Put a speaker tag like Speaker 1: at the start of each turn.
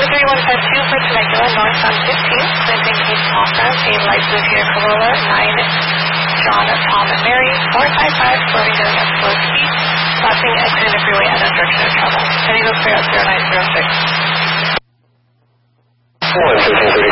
Speaker 1: 3152 for Temecula, northbound 15th, Clinton East Offense, a light blue Kia Corolla, 9 John, Tom, and Mary, 455, swerving down at slow speed, crossing exit the freeway at a direction of travel. Heading to clear at 0906.
Speaker 2: 1, 1330.